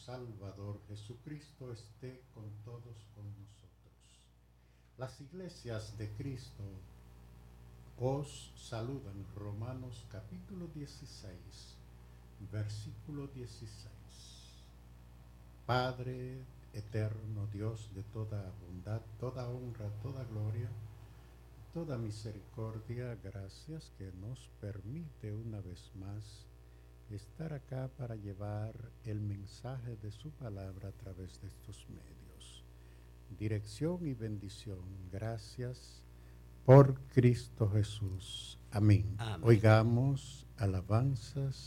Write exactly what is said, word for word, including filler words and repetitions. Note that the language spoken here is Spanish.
Salvador Jesucristo esté con todos con nosotros. Las iglesias de Cristo os saludan. Romanos capítulo dieciséis, versículo dieciséis. Padre eterno, Dios de toda bondad, toda honra, toda gloria, toda misericordia, gracias que nos permite una vez más estar acá para llevar el mensaje de su palabra a través de estos medios. Dirección y bendición, gracias por Cristo Jesús. Amén. Amén. Oigamos alabanzas